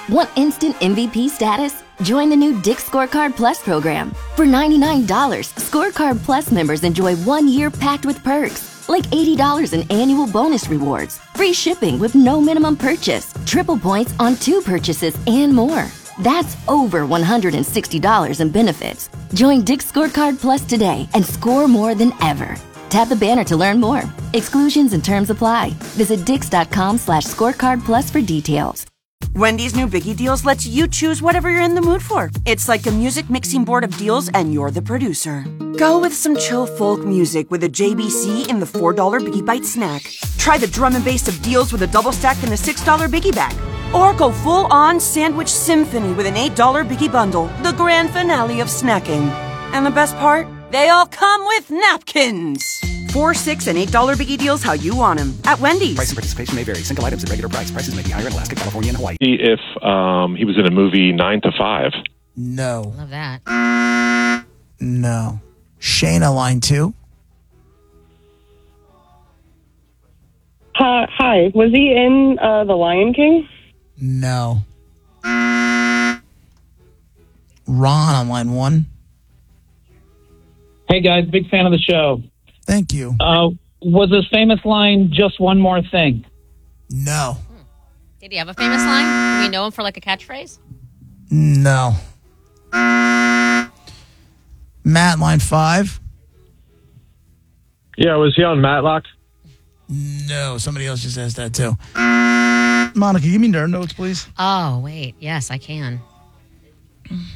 Want instant MVP status? Join the new Dick's Scorecard Plus program. For $99, Scorecard Plus members enjoy 1 year packed with perks, like $80 in annual bonus rewards, free shipping with no minimum purchase, triple points on 2 purchases, and more. That's over $160 in benefits. Join Dick's Scorecard Plus today and score more than ever. Tap the banner to learn more. Exclusions and terms apply. Visit dix.com/scorecardplus for details. Wendy's new Biggie Deals lets you choose whatever you're in the mood for. It's like a music mixing board of deals and you're the producer. Go with some chill folk music with a JBC in the $4 Biggie Bite snack. Try the drum and bass of deals with a double stack in the $6 Biggie Bag. Or go full-on sandwich symphony with an $8 Biggie Bundle, the grand finale of snacking. And the best part? They all come with napkins. $4, $6, and $8 Biggie Deals how you want them at Wendy's. Price and participation may vary. Single items at regular price. Prices may be higher in Alaska, California, and Hawaii. If he was in a movie 9 to 5. No. Love that. No. Shayna, line 2. Hi. Was he in The Lion King? No. Ron on line 1. Hey, guys. Big fan of the show. Thank you. Was his famous line, just one more thing? No. Did he have a famous line? Do we know him for like a catchphrase? No. Matt, line 5. Yeah, was he on Matlock? No, somebody else just asked that too. Monica, give me nerd notes, please. Oh, wait. Yes, I can.